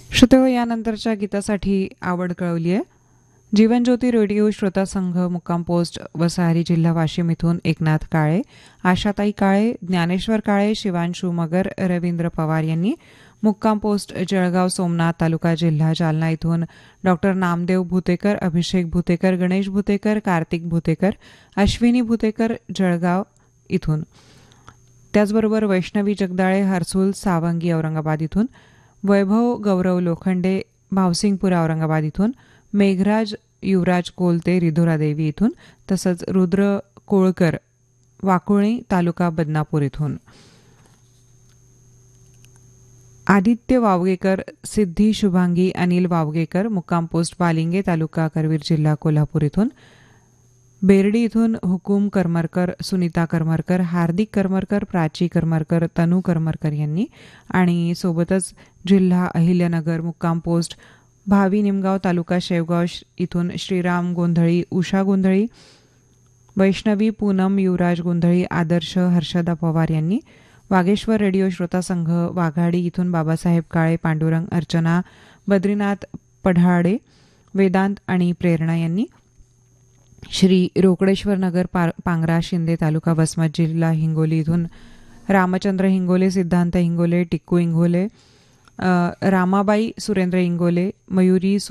श्रोते यानंतरच्या गीतासाठी आवड कळवली आहे. जीवनज्योती रेडिओ श्रोता संघ मुक्काम पोस्ट वसहारी जिल्हा वाशिम इथून एकनाथ काळे, आशाताई काळे, ज्ञानेश्वर काळे, शिवांशू मगर, रवींद्र पवार यांनी, मुक्काम पोस्ट जळगाव सोमनाथ तालुका जिल्हा जालना इथून डॉक्टर नामदेव भुतेकर, अभिषेक भुतेकर, गणेश भुतेकर, कार्तिक भुतेकर, अश्विनी भुतेकर जळगाव इथून. त्याचबरोबर वैष्णवी जगदाळे, हर्सुल सावंगी औरंगाबाद इथून, वैभव गौरव लोखंडे, भावसिंगपूर औरंगाबाद इथून, मेघराज युवराज कोलते रिधोरा देवी इथून, तसंच रुद्र कोळकर वाकुळणी तालुका बदनापूर इथून, आदित्य वावगेकर, सिद्धी शुभांगी अनिल वावगेकर, मुक्काम पोस्ट बालिंगे तालुका करवीर जिल्हा कोल्हापूर इथून, बेर्डी इथून हुकुम करमरकर, सुनीता करमरकर, हार्दिक करमरकर, प्राची करमरकर, तनू करमरकर यांनी, आणि सोबतच जिल्हा अहिल्यानगर मुक्काम पोस्ट भावी निमगाव तालुका शेवगाव इथून श्रीराम गोंधळी, उषा गोंधळी, वैष्णवी पूनम युवराज गोंधळी, आदर्श हर्षदा पवार यांनी, वागेश्वर रेडिओ श्रोता संघ वाघाडी इथून बाबासाहेब काळे, पांडुरंग, अर्चना, बद्रीनाथ पढाडे, वेदांत आणि प्रेरणा यांनी, श्री रोकडेश्वर नगर पांगरा शिंदे तालुका वसमत जिल्हा हिंगोली इथून रामचंद्र हिंगोले, सिद्धांत हिंगोले, टिक्कू हिंगोले, रामाबाई सुरेंद्र इंगोले, मयुरी